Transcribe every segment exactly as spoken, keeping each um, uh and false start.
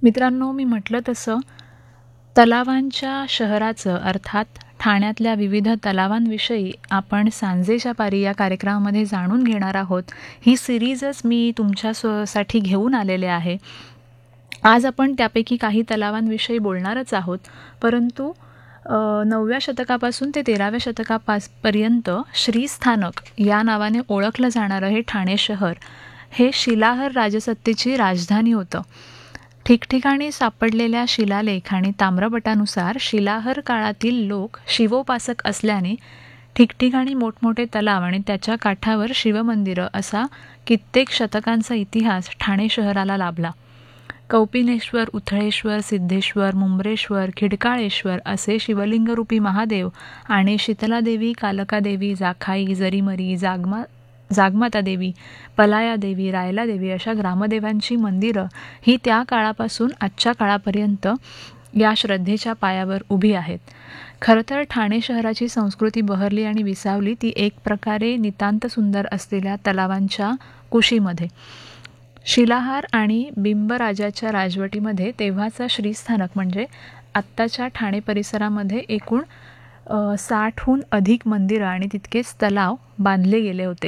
मित्रांनो, मी म्हटलं तसं तलावांच्या शहराचं अर्थात ठाण्यातल्या विविध तलावांविषयी आपण सांजेच्या पारी या कार्यक्रमामध्ये जाणून घेणार आहोत. ही सिरीजच मी तुमच्या स साठी घेऊन आलेले आहे. आज आपण त्यापैकी काही तलावांविषयी बोलणारच आहोत, परंतु अ, नवव्या शतकापासून ते तेराव्या शतकापास पर्यंत श्रीस्थानक या नावाने ओळखलं जाणारं हे ठाणे शहर हे शिलाहर राजसत्तेची राजधानी होतं. ठिकठिकाणी सापडलेल्या शिलालेख आणि ताम्रपटानुसार शिलाहर काळातील लोक शिवोपासक असल्याने ठिकठिकाणी मोठमोठे तलाव आणि त्याच्या काठावर शिवमंदिरं असा कित्येक शतकांचा इतिहास ठाणे शहराला लाभला. कौपिनेश्वर, उथळेश्वर, सिद्धेश्वर, मुंब्रेश्वर, खिडकाळेश्वर असे शिवलिंगरूपी महादेव आणि शीतलादेवी, कालकादेवी, जाखाई, जरीमरी, जागमा जागमातादेवी, पलायादेवी, रायलादेवी अशा ग्रामदेवांची मंदिरं ही त्या काळापासून आजच्या काळापर्यंत या श्रद्धेच्या पायावर उभी आहेत. खरं तर ठाणे शहराची संस्कृती बहरली आणि विसावली ती एक प्रकारे नितांत सुंदर असलेल्या तलावांच्या कुशीमध्ये. शिलाहार आणि बिंबराजाच्या राजवटीमध्ये तेव्हाचा श्रीस्थानक म्हणजे आत्ताच्या ठाणे परिसरामध्ये एकूण अ, साठहून अधिक मंदिरं आणि तितकेच तलाव बांधले गेले होते.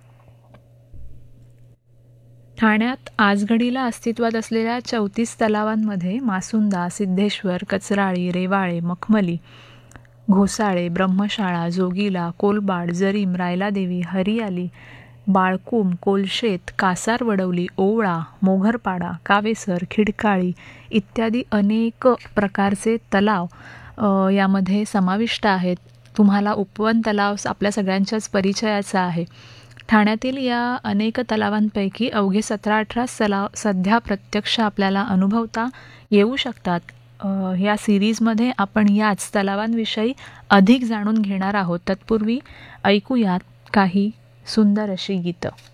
ठाण्यात आजघडीला अस्तित्वात असलेल्या चौतीस तलावांमध्ये मासुंदा, सिद्धेश्वर, कचराळी, रेवाळे, मखमली, घोसाळे, ब्रह्मशाळा, जोगीला, कोलबाड, जरीम, रायलादेवी, हरियाली, बाळकूम, कोलशेत, कासार वडवली, ओवळा, मोघरपाडा, कावेसर, खिडकाळी इत्यादी अनेक प्रकारचे तलाव अ, यामध्ये समाविष्ट आहेत. तुम्हाला उपवन तलाव आपल्या सगळ्यांच्याच परिचयाचा आहे. ठाण्यातील या अनेक तलावांपैकी अवघे सतरा अठरा तलाव सध्या प्रत्यक्ष आपल्याला अनुभवता येऊ शकतात. अ, या सिरीजमध्ये आपण याच तलावांविषयी अधिक जाणून घेणार आहोत. तत्पूर्वी ऐकूयात काही सुंदर अशी गीतं.